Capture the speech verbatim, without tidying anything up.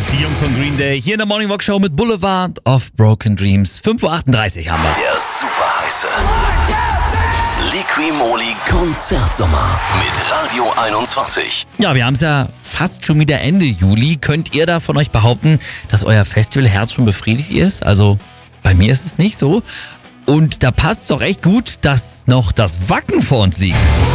Die Jungs von Green Day hier in der Morning Walk Show mit Boulevard of Broken Dreams. fünf Uhr achtunddreißig haben wir. Der super heiße Liqui-Moly Konzertsommer mit Radio einundzwanzig. Ja, wir haben es ja fast schon wieder Ende Juli. Könnt ihr da von euch behaupten, dass euer Festivalherz schon befriedigt ist? Also bei mir ist es nicht so. Und da passt doch echt gut, dass noch das Wacken vor uns liegt.